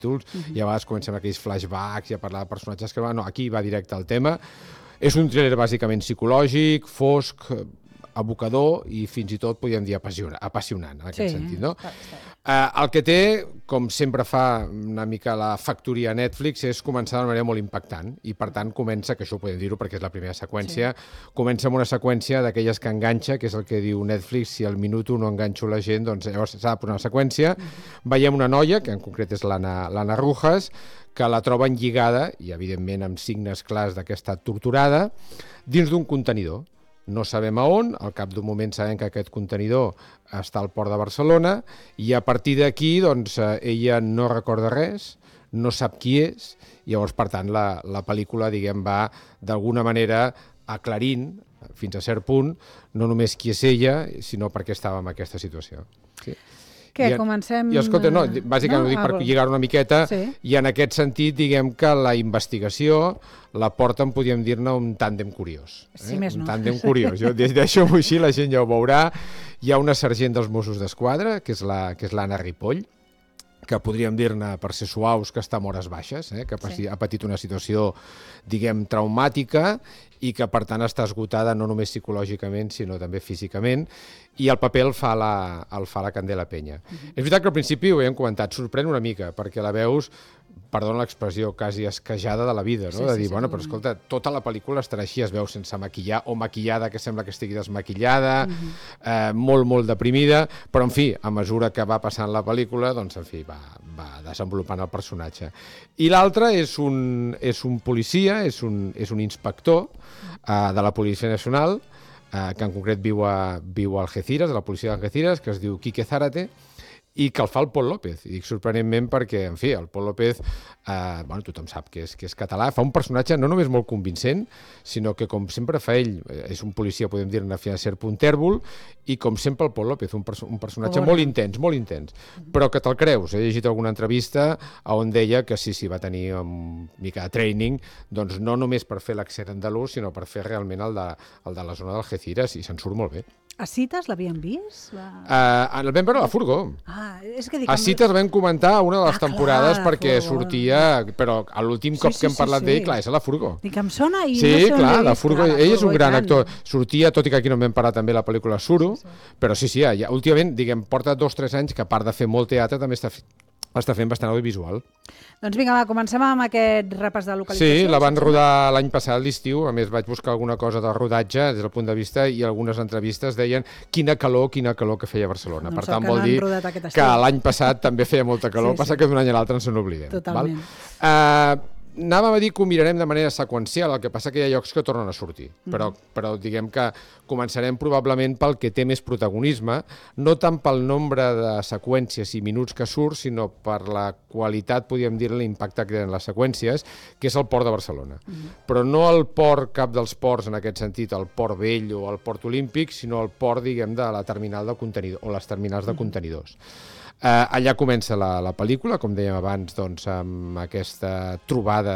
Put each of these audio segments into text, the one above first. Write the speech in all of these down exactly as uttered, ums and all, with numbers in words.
títols, uh-huh. i a vegades comencem aquells flashbacks i a parlar de personatges que... No, aquí va directe al tema. És un thriller bàsicament psicològic, fosc, abocador i fins i tot podríem dir apassionant, en aquest sí, sentit, no? Està, està. Uh, el que té, com sempre fa una mica la factoria a Netflix, és començar d'una manera molt impactant i per tant comença, que això ho podem dir-ho perquè és la primera seqüència, sí. comença amb una seqüència d'aquelles que enganxa, que és el que diu Netflix, si al minut no enganxo la gent, doncs llavors s'ha de posar una seqüència. Mm-hmm. Veiem una noia, que en concret és l'Anna, l'Anna Rujas, que la troben lligada, i evidentment amb signes clars de que ha estat torturada, dins d'un contenidor. No sabem a on, al cap d'un moment sabem que aquest contenidor està al port de Barcelona i a partir d'aquí doncs, ella no recorda res, no sap qui és, i llavors, per tant, la, la pel·lícula diguem, va d'alguna manera aclarint, fins a cert punt, no només qui és ella, sinó per què estava en aquesta situació. Sí. Què, I, comencem... I escolta, no, bàsicament no? ho dic ah, per lligar una miqueta, sí. i en aquest sentit, diguem que la investigació la porten, podríem dir-ne, un tàndem curiós. Eh? Sí, més no. Un tàndem curiós. Jo deixo-m'ho així, la gent ja ho veurà. Hi ha una sergent dels Mossos d'Esquadra, que és la, que és l'Anna Ripoll, que podríem dir-ne, per ser suaus, que està a hores baixes, eh? que sí. ha patit una situació, diguem, traumàtica i que, per tant, està esgotada no només psicològicament, sinó també físicament, i el paper el fa la, el fa la Candela Peña. Uh-huh. És veritat que al principi ho havíem comentat, sorprèn una mica, perquè la veus, perdona l'expressió, quasi esquejada de la vida, no? Sí, de dir, sí, bueno, sí, però escolta, tota la pel·lícula estarà així, es veu sense maquillar, o maquillada, que sembla que estigui desmaquillada, uh-huh. eh, molt, molt deprimida, però, en fi, a mesura que va passant la pel·lícula, doncs, en fi, va, va desenvolupant el personatge. I l'altre és un, és un policia, és un, és un inspector eh, de la Policia Nacional, eh, que en concret viu a, viu a Algeciras, a la policia d'Algeciras, que es diu Quique Zárate, i que el fa el Pol López. I dic sorprenentment perquè, en fi, el Pol López, eh, bueno, tothom sap que és, que és català, fa un personatge no només molt convincent, sinó que, com sempre fa ell, és un policia, podem dir-ne, fins a cert punt tèrbol, i com sempre el Pol López, un, perso un personatge oh, molt intens, molt intens, però que te'l creus. He llegit alguna entrevista on deia que sí, sí, va tenir una mica de training, doncs no només per fer l'accent andalús, sinó per fer realment el de, el de la zona d'Algeciras, i se'n surt molt bé. A Cites l'havien vist? La... Uh, el vam veure a la furgó. Ah, és que dic... A Cites vam comentar una de les ah, temporades clar, perquè furgó. sortia... Però a l'últim cop sí, sí, que hem parlat sí, sí. d'ell, clar, és a la furgó. Dic, em sona i sí, no sé clar, on la furgó. Clar, ell és un gran actor. Tant. Sortia, tot i que aquí no vam parlar també la pel·lícula Suro, sí, sí. però sí, sí, ja, últimament, diguem, porta dos o tres anys que a part de fer molt teatre també està, està fent bastant audiovisual. Doncs vinga, va, comencem amb aquest repàs de localització. Sí, la van rodar l'any passat, a l'estiu. A més, vaig buscar alguna cosa del rodatge des del punt de vista i algunes entrevistes deien quina calor, quina calor que feia a Barcelona. No, per tant, vol dir que l'any passat també feia molta calor, sí, passa sí. que d'un any a l'altre ens n'oblidem. Totalment. Val? Uh, Anàvem a dir que ho mirarem de manera seqüencial, el que passa que hi ha llocs que tornen a sortir, però, però diguem que començarem probablement pel que té més protagonisme, no tant pel nombre de seqüències i minuts que surt, sinó per la qualitat, podríem dir, l'impacte que tenen les seqüències, que és el Port de Barcelona. Mm. Però no el port, cap dels ports en aquest sentit, el Port Vell o el Port Olímpic, sinó el port, diguem, de la terminal de contenidor, o les terminals de contenidors. Uh, allà comença la, la pel·lícula, com dèiem abans, doncs, amb aquesta trobada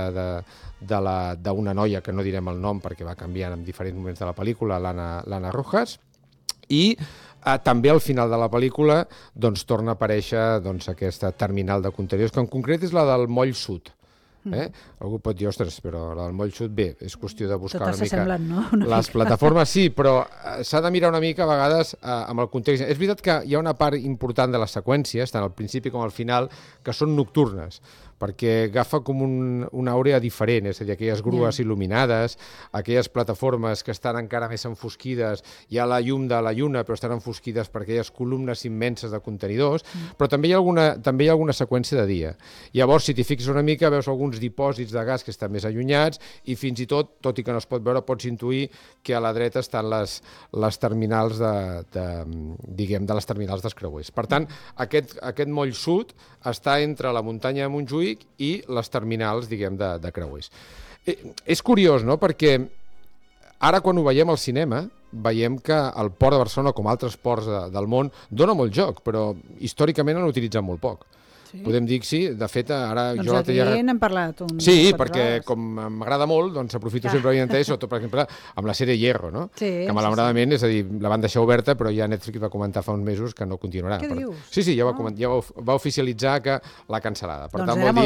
d'una noia, que no direm el nom perquè va canviant en diferents moments de la pel·lícula, l'Anna Rojas, i uh, també al final de la pel·lícula doncs, torna a aparèixer doncs, aquesta terminal de contenidors, que en concret és la del Moll Sud. Eh? Algú pot dir, ostres, però la del Moll Sud, bé, és qüestió de buscar una mica semblen, no? una les mica. plataformes, sí, però uh, s'ha de mirar una mica a vegades uh, amb el context. És veritat que hi ha una part important de les seqüències, tant al principi com al final, que són nocturnes, perquè agafa com un, una àurea diferent, és a dir, aquelles grues yeah. il·luminades, aquelles plataformes que estan encara més enfosquides, hi ha la llum de la lluna, però estan enfosquides per aquelles columnes immenses de contenidors, mm. però també hi, ha alguna, també hi ha alguna seqüència de dia. Llavors, si t'hi fixes una mica, veus alguns dipòsits de gas que estan més allunyats i fins i tot, tot i que no es pot veure, pots intuir que a la dreta estan les, les terminals de, de, diguem, de les terminals dels creuers. Per tant, aquest, aquest Moll Sud està entre la muntanya de Montjuïc i les terminals, diguem, de, de creuers. Eh, és curiós, no?, perquè ara quan ho veiem al cinema, veiem que el port de Barcelona, com altres ports de, del món, dona molt joc, però històricament l'han utilitzat molt poc. Sí. podem dir que sí. De fet, ara Doncs jo l'altre dia... aquí n'hem parlat un Sí, quatre perquè vegades. com m'agrada molt, doncs aprofito sempre orientar, sobretot, per exemple, amb la sèrie Hierro, no? Sí, que sí, malauradament, és a dir, la van deixar oberta, però ja Netflix va comentar fa uns mesos que no continuarà. Què Per- dius? Sí, sí, ja va, Ah. coment- ja va, of- va oficialitzar que l'ha cancel·lada. Per Doncs tant, era vol dir